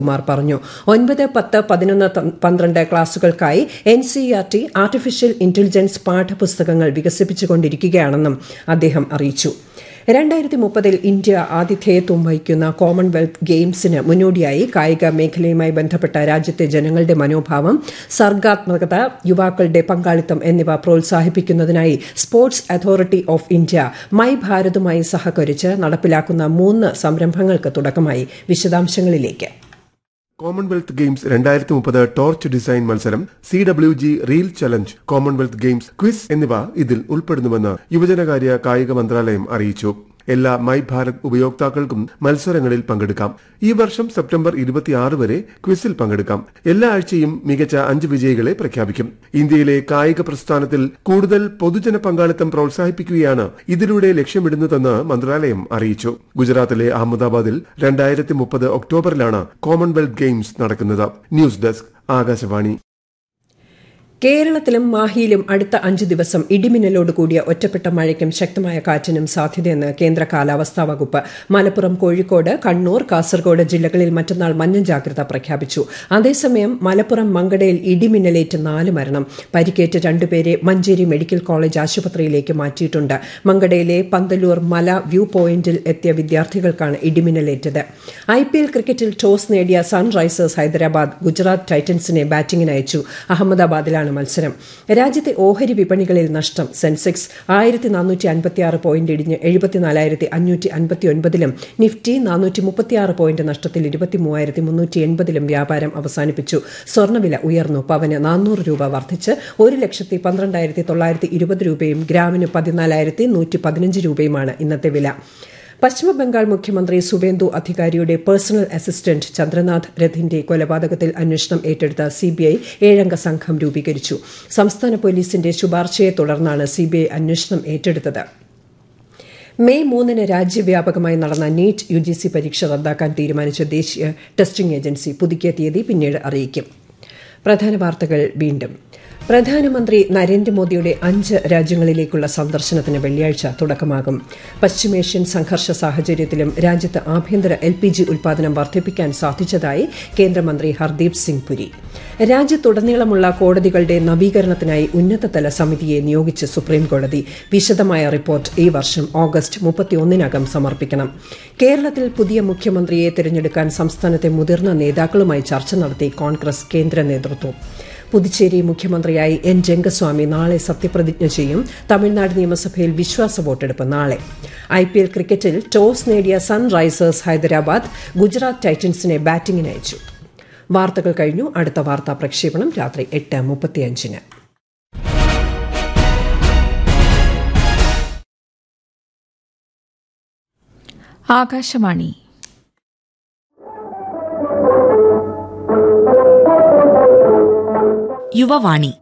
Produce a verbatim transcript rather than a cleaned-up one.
കുമാർ പറഞ്ഞു. ഒൻപത് പത്ത് പതിനൊന്ന് പന്ത്രണ്ട് ക്ലാസുകൾക്കായി N C R T artificial intelligence പാഠപുസ്തകങ്ങൾ വികസിപ്പിച്ചുകൊണ്ടിരിക്കുകയാണെന്നും അദ്ദേഹം അറിയിച്ചു. രണ്ടായിരത്തി മുപ്പതിൽ ഇന്ത്യ ആതിഥേയത്വം വഹിക്കുന്ന കോമൺവെൽത്ത് ഗെയിംസിന് മുന്നോടിയായി കായിക മേഖലയുമായി ബന്ധപ്പെട്ട രാജ്യത്തെ ജനങ്ങളുടെ മനോഭാവം, സർഗാത്മകത, യുവാക്കളുടെ പങ്കാളിത്തം എന്നിവ പ്രോത്സാഹിപ്പിക്കുന്നതിനായി sports authority of India my ഭാരതുമായി സഹകരിച്ച് നടപ്പിലാക്കുന്ന മൂന്ന് സംരംഭങ്ങൾക്ക് തുടക്കമായി. വിശദാംശങ്ങളിലേക്ക്. കോമൺവെൽത്ത് ഗെയിംസ് രണ്ടായിരത്തി മുപ്പത് ടോർച്ച് ഡിസൈൻ മത്സരം, C W G reel challenge, Commonwealth games quiz എന്നിവ ഇതിൽ ഉൾപ്പെടുന്നുവെന്ന് യുവജനകാര്യ കായിക മന്ത്രാലയം അറിയിച്ചു. എല്ലാ മൈ ഭാരത് ഉപയോക്താക്കൾക്കും മത്സരങ്ങളിൽ പങ്കെടുക്കാം. ഈ വർഷം സെപ്റ്റംബർ ഇരുപത്തിയാറ് വരെ ക്വിസിൽ പങ്കെടുക്കാം. എല്ലാ ആഴ്ചയും മികച്ച അഞ്ച് വിജയികളെ പ്രഖ്യാപിക്കും. ഇന്ത്യയിലെ കായിക പ്രസ്ഥാനത്തിൽ കൂടുതൽ പൊതുജന പങ്കാളിത്തം പ്രോത്സാഹിപ്പിക്കുകയാണ് ഇതിലൂടെ ലക്ഷ്യമിടുന്നതെന്ന് മന്ത്രാലയം അറിയിച്ചു. ഗുജറാത്തിലെ അഹമ്മദാബാദിൽ രണ്ടായിരത്തി മുപ്പത് ഒക്ടോബറിലാണ് കോമൺവെൽത്ത് ഗെയിംസ് നടക്കുന്നത്. News desk, Akashvani. കേരളത്തിലും മാഹിയിലും അടുത്ത അഞ്ച് ദിവസം ഇടിമിന്നലോട് കൂടിയ ഒറ്റപ്പെട്ട മഴയ്ക്കും ശക്തമായ കാറ്റിനും സാധ്യതയെന്ന് കേന്ദ്ര കാലാവസ്ഥാ വകുപ്പ്. മലപ്പുറം, കോഴിക്കോട്, കണ്ണൂർ, കാസർഗോഡ് ജില്ലകളിൽ മറ്റന്നാൾ മഞ്ഞ ജാഗ്രത പ്രഖ്യാപിച്ചു. അതേസമയം മലപ്പുറം മങ്കടയിൽ ഇടിമിന്നലേറ്റ് നാല് മരണം. പരിക്കേറ്റ് രണ്ടുപേരെ മഞ്ചേരി മെഡിക്കൽ കോളേജ് ആശുപത്രിയിലേക്ക് മാറ്റിയിട്ടുണ്ട്. മങ്കടയിലെ പന്തലൂർ മല വ്യൂ പോയിന്റിൽ എത്തിയ വിദ്യാർത്ഥികൾക്കാണ് ഇടിമിന്നലേറ്റത്. ഐ പി എൽ ക്രിക്കറ്റിൽ ടോസ് നേടിയ സൺറൈസേഴ്സ് ഹൈദരാബാദ് ഗുജറാത്ത് ടൈറ്റൻസിനെ ബാറ്റിംഗിന് അയച്ചു. അഹമ്മദാബാദിലാണ് മത്സരം. രാജ്യത്തെ ഓഹരി വിപണികളിൽ നഷ്ടം. സെൻസെക്സ് ആയിരത്തി നാനൂറ്റി അൻപത്തിയാറ് പോയിന്റ് ഇടിഞ്ഞ് എഴുപത്തിനാലായിരത്തി അഞ്ഞൂറ്റി അൻപത്തി ഒൻപതിലും നിഫ്റ്റി നാനൂറ്റി മുപ്പത്തിയാറ് പോയിന്റ് നഷ്ടത്തിൽ ഇരുപത്തി മൂവായിരത്തി മുന്നൂറ്റി എൺപതിലും വ്യാപാരം അവസാനിപ്പിച്ചു. സ്വർണ്ണവില ഉയർന്നു. പവന് നാനൂറ് രൂപ വർദ്ധിച്ച് ഒരു ലക്ഷത്തി പന്ത്രണ്ടായിരത്തി തൊള്ളായിരത്തി ഇരുപത് രൂപയും ഗ്രാമിന് പതിനാലായിരത്തി നൂറ്റി പതിനഞ്ച് രൂപയുമാണ് ഇന്നത്തെ വില. പശ്ചിമബംഗാൾ മുഖ്യമന്ത്രി സുവേന്ദു അധികാരിയുടെ പേഴ്സണൽ അസിസ്റ്റന്റ് ചന്ദ്രനാഥ് രഥിന്റെ കൊലപാതകത്തിൽ അന്വേഷണം ഏറ്റെടുത്ത സിബിഐ ഏഴംഗ സംഘം രൂപീകരിച്ചു. സംസ്ഥാന പോലീസിന്റെ ശുപാർശയെ തുടർന്നാണ് സിബിഐ അന്വേഷണം ഏറ്റെടുത്തത്. മെയ് മൂന്നിന് രാജ്യവ്യാപകമായി നടന്ന നീറ്റ് യു ജി സി പരീക്ഷ റദ്ദാക്കാൻ തീരുമാനിച്ച ദേശീയ ടെസ്റ്റിംഗ് ഏജൻസി പുതുക്കിയ തീയതി പിന്നീട് അറിയിക്കും. പ്രധാന വാർത്തകൾ വീണ്ടും. പ്രധാനമന്ത്രി നരേന്ദ്രമോദിയുടെ അഞ്ച് രാജ്യങ്ങളിലേക്കുള്ള സന്ദർശനത്തിന് വെള്ളിയാഴ്ച തുടക്കമാകും. പശ്ചിമേഷ്യൻ സംഘർഷ സാഹചര്യത്തിലും രാജ്യത്ത് ആഭ്യന്തര എൽ പി ജി ഉൽപാദനം വർദ്ധിപ്പിക്കാൻ സാധിച്ചതായി കേന്ദ്രമന്ത്രി ഹർദീപ് സിംഗ് പുരി. രാജ്യത്തുടനീളമുള്ള കോടതികളുടെ നവീകരണത്തിനായി ഉന്നതതല സമിതിയെ നിയോഗിച്ച് സുപ്രീംകോടതി. വിശദമായ റിപ്പോർട്ട് ഈ വർഷം ഓഗസ്റ്റ് മുപ്പത്തിയൊന്നിനകം സമർപ്പിക്കണം. കേരളത്തിൽ പുതിയ മുഖ്യമന്ത്രിയെ തിരഞ്ഞെടുക്കാൻ സംസ്ഥാനത്തെ മുതിർന്ന നേതാക്കളുമായി ചർച്ച നടത്തി കോൺഗ്രസ് കേന്ദ്ര നേതൃത്വം. പുതുച്ചേരി മുഖ്യമന്ത്രിയായി എൻ രംഗസ്വാമി നാളെ സത്യപ്രതിജ്ഞ ചെയ്യും. തമിഴ്നാട് നിയമസഭയിൽ വിശ്വാസ വോട്ടെടുപ്പ് നാളെ. ഐ പി എൽ ക്രിക്കറ്റിൽ ടോസ് നേടിയ സൺറൈസേഴ്സ് ഹൈദരാബാദ് ഗുജറാത്ത് ടൈറ്റൻസിനെ ബാറ്റിംഗിന് അയച്ചു. വാർത്തകൾ കഴിഞ്ഞു. അടുത്ത വാർത്താ പ്രക്ഷേപണം രാത്രി എട്ട് മുപ്പത്തിയഞ്ചിന്. ആകാശവാണി. യുവവാണി.